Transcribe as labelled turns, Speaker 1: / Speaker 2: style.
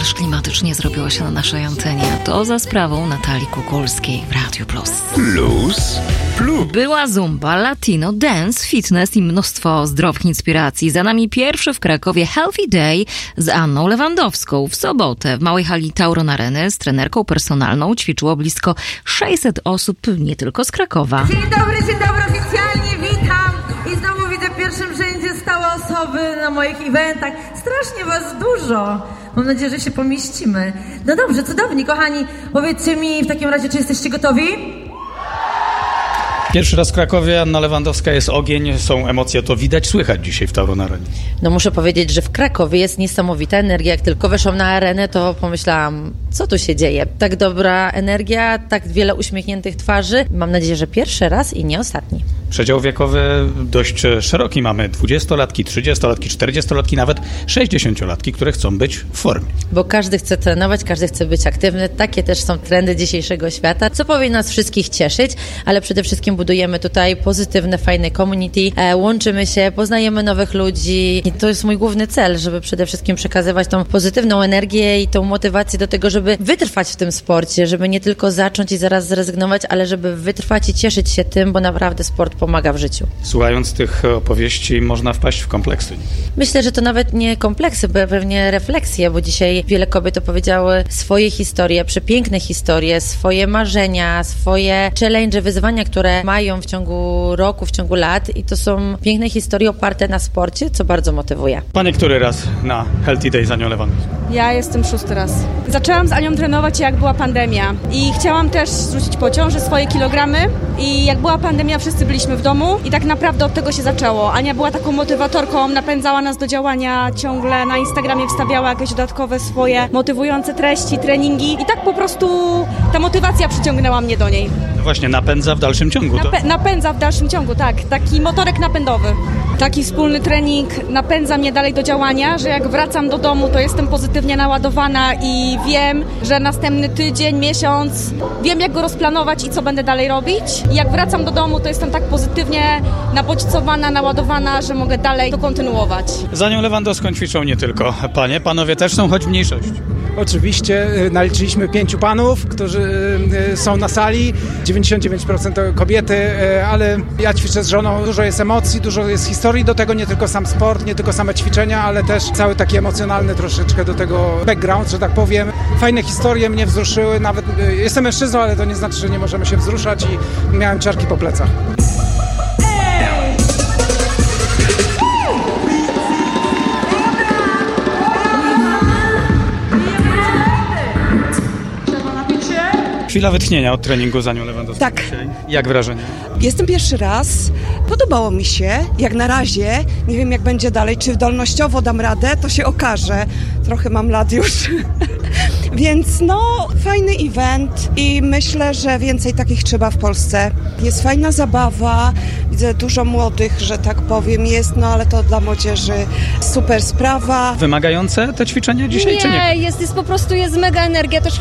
Speaker 1: aż klimatycznie zrobiło się na naszej antenie. To za sprawą Natalii Kukulskiej w Radiu Plus. Była zumba, latino, dance, fitness i mnóstwo zdrowych inspiracji. Za nami pierwszy w Krakowie Healthy Day z Anną Lewandowską. W sobotę w małej hali Tauron Areny z trenerką personalną ćwiczyło blisko 600 osób, nie tylko z Krakowa.
Speaker 2: Dzień dobry, oficjalnie witam. I znowu widzę w pierwszym rzędzie stałe osoby na moich eventach. Strasznie was dużo. Mam nadzieję, że się pomieścimy. No dobrze, cudownie, kochani. Powiedzcie mi w takim razie, czy jesteście gotowi?
Speaker 3: Pierwszy raz w Krakowie, Anna Lewandowska, jest ogień, są emocje, to widać, słychać dzisiaj w Tauron Arenie.
Speaker 4: No muszę powiedzieć, że w Krakowie jest niesamowita energia. Jak tylko weszłam na arenę, to pomyślałam, co tu się dzieje? Tak dobra energia, tak wiele uśmiechniętych twarzy. Mam nadzieję, że pierwszy raz i nie ostatni.
Speaker 3: Przedział wiekowy dość szeroki. Mamy 20-latki, 30-latki, 40-latki, nawet 60-latki, które chcą być w formie.
Speaker 4: Bo każdy chce trenować, każdy chce być aktywny. Takie też są trendy dzisiejszego świata, co powinno nas wszystkich cieszyć, ale przede wszystkim budujemy tutaj pozytywne, fajne community, łączymy się, poznajemy nowych ludzi i to jest mój główny cel, żeby przede wszystkim przekazywać tą pozytywną energię i tą motywację do tego, żeby wytrwać w tym sporcie, żeby nie tylko zacząć i zaraz zrezygnować, ale żeby wytrwać i cieszyć się tym, bo naprawdę sport pomaga w życiu.
Speaker 3: Słuchając tych opowieści, można wpaść w kompleksy.
Speaker 4: Myślę, że to nawet nie kompleksy, pewnie refleksje, bo dzisiaj wiele kobiet opowiedziały swoje historie, przepiękne historie, swoje marzenia, swoje challenge, wyzwania, które mają w ciągu roku, w ciągu lat i to są piękne historie oparte na sporcie, co bardzo motywuje.
Speaker 3: Panie, który raz na Healthy Day z Anią Lewandowską?
Speaker 5: Ja jestem 6. raz. Zaczęłam z Anią trenować, jak była pandemia i chciałam też zrzucić po ciąży swoje kilogramy i jak była pandemia, wszyscy byliśmy w domu i tak naprawdę od tego się zaczęło. Ania była taką motywatorką, napędzała nas do działania, ciągle na Instagramie wstawiała jakieś dodatkowe swoje motywujące treści, treningi i tak po prostu ta motywacja przyciągnęła mnie do niej.
Speaker 3: No właśnie, napędza w dalszym ciągu.
Speaker 5: Napędza w dalszym ciągu, tak. Taki motorek napędowy. Taki wspólny trening napędza mnie dalej do działania, że jak wracam do domu, to jestem pozytywnie naładowana i wiem, że następny tydzień, miesiąc, wiem jak go rozplanować i co będę dalej robić. I jak wracam do domu, to jestem tak pozytywnie nabodźcowana, naładowana, że mogę dalej to kontynuować.
Speaker 3: Z Anią Lewandowską ćwiczą nie tylko panie, panowie też są, choć w mniejszości.
Speaker 6: Oczywiście naliczyliśmy 5 panów, którzy są na sali, 99% to kobiety, ale ja ćwiczę z żoną, dużo jest emocji, dużo jest historii do tego, nie tylko sam sport, nie tylko same ćwiczenia, ale też cały taki emocjonalny troszeczkę do tego background, że tak powiem. Fajne historie mnie wzruszyły, nawet jestem mężczyzną, ale to nie znaczy, że nie możemy się wzruszać i miałem ciarki po plecach.
Speaker 3: Chwila wytchnienia od treningu z Anią Lewandowską.
Speaker 7: Tak.
Speaker 3: Jak wrażenie?
Speaker 7: Jestem pierwszy raz. Podobało mi się, jak na razie. Nie wiem, jak będzie dalej. Czy wydolnościowo dam radę, to się okaże. Trochę mam lat już. Więc fajny event i myślę, że więcej takich trzeba w Polsce. Jest fajna zabawa. Widzę dużo młodych, że tak powiem, jest, ale to dla młodzieży super sprawa.
Speaker 3: Wymagające te ćwiczenia dzisiaj, czy nie?
Speaker 8: Jest po prostu mega energia. Też